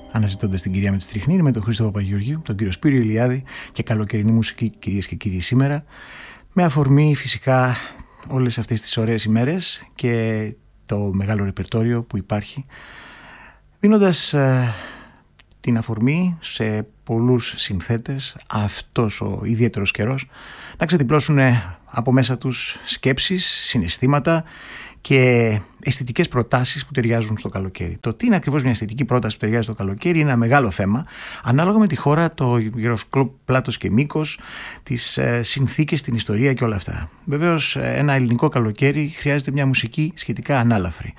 αναζητώντας την κυρία με τη στριχνή, με τον Χρήστο Παπαγεωργίου, τον κύριο Σπύριο Ηλιάδη και καλοκαιρινή μουσική, κυρίες και κύριοι, σήμερα, με αφορμή φυσικά όλες αυτές τις ωραίες ημέρες και το μεγάλο ρεπερτόριο που υπάρχει, δίνοντας την αφορμή σε πολλούς συνθέτες αυτός ο ιδιαίτερος καιρός να ξετυπλώσουν από μέσα τους σκέψεις, συναισθήματα και αισθητικές προτάσεις που ταιριάζουν στο καλοκαίρι. Το τι είναι ακριβώς μια αισθητική πρόταση που ταιριάζει στο καλοκαίρι είναι ένα μεγάλο θέμα, ανάλογα με τη χώρα, το γεωγραφικό πλάτος και μήκος, τις συνθήκες, την ιστορία και όλα αυτά. Βεβαίως, ένα ελληνικό καλοκαίρι χρειάζεται μια μουσική σχετικά ανάλαφρη.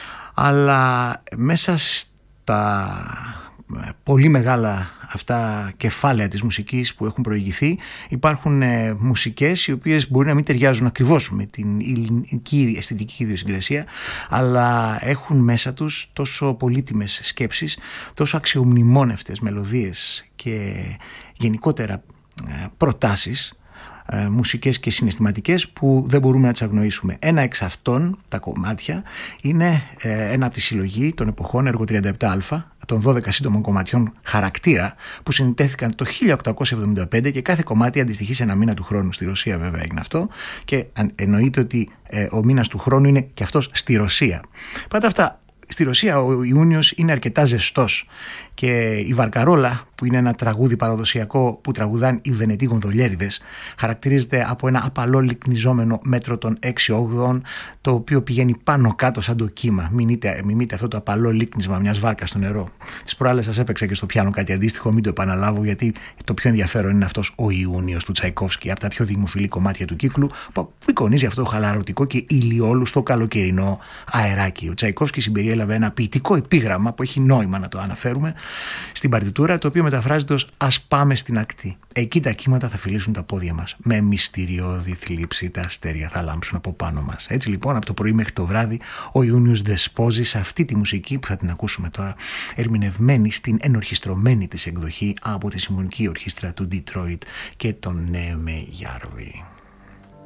Αλλά μέσα στα πολύ μεγάλα αυτά κεφάλαια της μουσικής που έχουν προηγηθεί υπάρχουν μουσικές οι οποίες μπορεί να μην ταιριάζουν ακριβώς με την ελληνική αισθητική ιδιοσυγκρασία, αλλά έχουν μέσα τους τόσο πολύτιμες σκέψεις, τόσο αξιομνημόνευτες μελωδίες και γενικότερα προτάσεις μουσικές και συναισθηματικές που δεν μπορούμε να τις αγνοήσουμε. Ένα εξ αυτών τα κομμάτια είναι ένα από τη συλλογή των εποχών έργο 37α, των 12 σύντομων κομματιών Χαρακτήρα, που συνετέθηκαν το 1875 και κάθε κομμάτι αντιστοιχεί σε ένα μήνα του χρόνου. Στη Ρωσία βέβαια έγινε αυτό και εννοείται ότι ο μήνας του χρόνου είναι και αυτός στη Ρωσία. Πάντα αυτά, στη Ρωσία ο Ιούνιος είναι αρκετά ζεστός και η Βαρκαρόλα, που είναι ένα τραγούδι παραδοσιακό που τραγουδάν οι Βενετοί γονδολιέριδες, χαρακτηρίζεται από ένα απαλό λυκνιζόμενο μέτρο των 6/8, το οποίο πηγαίνει πάνω κάτω σαν το κύμα. Μιμείτε αυτό το απαλό λύκνισμα μιας βάρκας στο νερό. Τις προάλλες σας έπαιξα και στο πιάνο κάτι αντίστοιχο, μην το επαναλάβω, γιατί το πιο ενδιαφέρον είναι αυτός ο Ιούνιος του Τσαϊκόφσκι, από τα πιο δημοφιλή κομμάτια του κύκλου, που εικονίζει αυτό το χαλαρωτικό και ηλιόλουστο καλοκαιρινό αεράκι. Ο Τσαϊκόφσκι συμπεριέλαβε ένα ποιητικό επίγραμμα που έχει νόημα να το αναφέρουμε στην παρτιτούρα, το οποίο μεταφράζεται ως «Ας πάμε στην ακτή. Εκεί τα κύματα θα φιλήσουν τα πόδια μας. Με μυστηριώδη θλίψη τα αστέρια θα λάμψουν από πάνω μας». Έτσι λοιπόν, από το πρωί μέχρι το βράδυ, ο Ιούνιος δεσπόζει σε αυτή τη μουσική που θα την ακούσουμε τώρα, ερμηνευμένη στην ενορχιστρωμένη της εκδοχή από τη Συμφωνική Ορχήστρα του Detroit και τον Νέμε Γιάρβι.